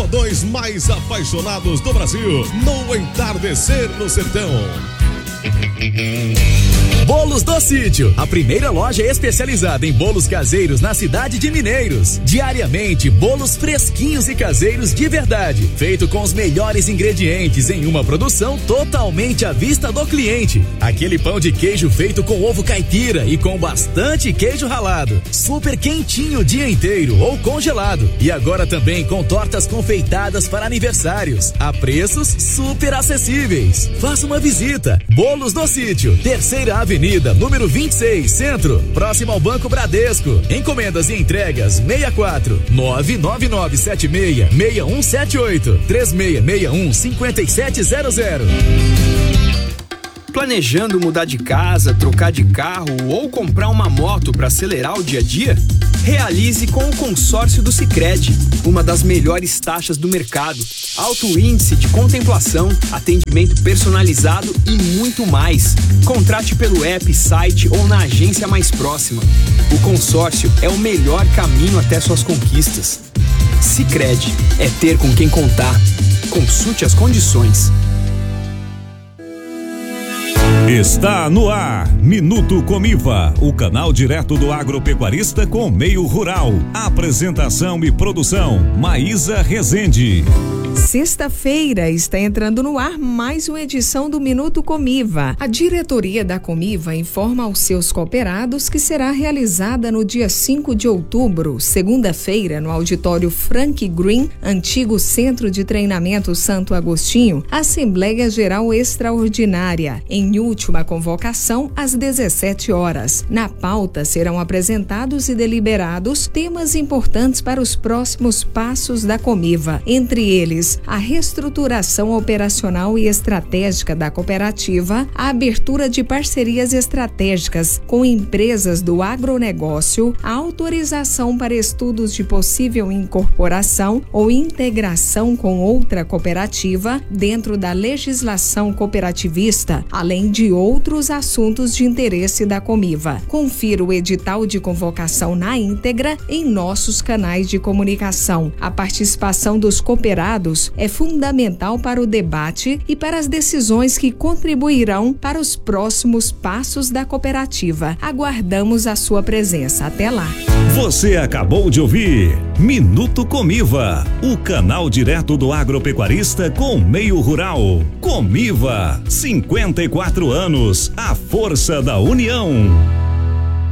Calçadões mais apaixonados do Brasil, no entardecer no sertão. Bolos do Sítio, a primeira loja especializada em bolos caseiros na cidade de Mineiros. Diariamente, bolos fresquinhos e caseiros de verdade, feito com os melhores ingredientes em uma produção totalmente à vista do cliente. Aquele pão de queijo feito com ovo caipira e com bastante queijo ralado, super quentinho o dia inteiro ou congelado. E agora também com tortas confeitadas para aniversários, a preços super acessíveis. Faça uma visita. Bolos do Sítio, Terceira Avenida, número 26, Centro, próximo ao Banco Bradesco. Encomendas e entregas 64 99976 6178 3661 5700. Planejando mudar de casa, trocar de carro ou comprar uma moto para acelerar o dia a dia? Realize com o consórcio do Sicredi, uma das melhores taxas do mercado, alto índice de contemplação, atendimento personalizado e muito mais. Contrate pelo app, site ou na agência mais próxima. O consórcio é o melhor caminho até suas conquistas. Sicredi, é ter com quem contar. Consulte as condições. Está no ar, Minuto Comiva, o canal direto do agropecuarista com o meio rural. Apresentação e produção, Maísa Rezende. Sexta-feira está entrando no ar mais uma edição do Minuto Comiva. A diretoria da Comiva informa aos seus cooperados que será realizada no dia 5 de outubro, segunda-feira, no auditório Frank Green, antigo Centro de Treinamento Santo Agostinho, Assembleia Geral Extraordinária, em última convocação às 17 horas. Na pauta serão apresentados e deliberados temas importantes para os próximos passos da Comiva, entre eles a reestruturação operacional e estratégica da cooperativa, a abertura de parcerias estratégicas com empresas do agronegócio, a autorização para estudos de possível incorporação ou integração com outra cooperativa dentro da legislação cooperativista, além de outros assuntos de interesse da Comiva. Confira o edital de convocação na íntegra em nossos canais de comunicação. A participação dos cooperados é fundamental para o debate e para as decisões que contribuirão para os próximos passos da cooperativa. Aguardamos a sua presença. Até lá. Você acabou de ouvir Minuto Comiva, o canal direto do agropecuarista com o meio rural. Comiva, 54 anos, a força da união.